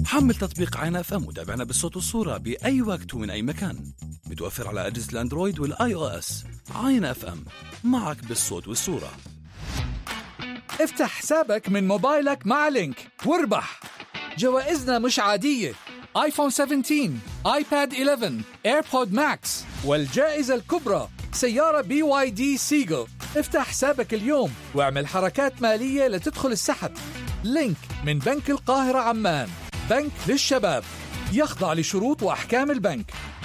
حمل تطبيق عين اف ام وتابعنا بالصوت والصورة بأي وقت ومن أي مكان. متوفر على أجهزة الأندرويد والآي أو إس. عين اف ام، معك بالصوت والصورة. افتح حسابك من موبايلك مع لينك واربح. جوائزنا مش عادية: آيفون 17، آيباد 11، إيربود ماكس، والجائزة الكبرى سيارة BYD سيجل. افتح حسابك اليوم واعمل حركات مالية لتدخل السحب. لينك من بنك القاهرة عمان، بنك للشباب، يخضع لشروط وأحكام البنك.